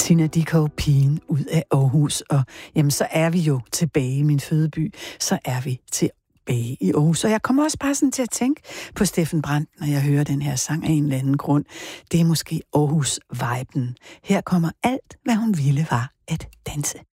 Tina Dickow, pigen ud af Aarhus. Og jamen, så er vi jo tilbage i min fødeby. Så er vi tilbage i Aarhus. Og jeg kommer også bare sådan til at tænke på Steffen Brandt, når jeg hører den her sang af en eller anden grund. Det er måske Aarhus-viben. Her kommer alt, hvad hun ville, var at danse.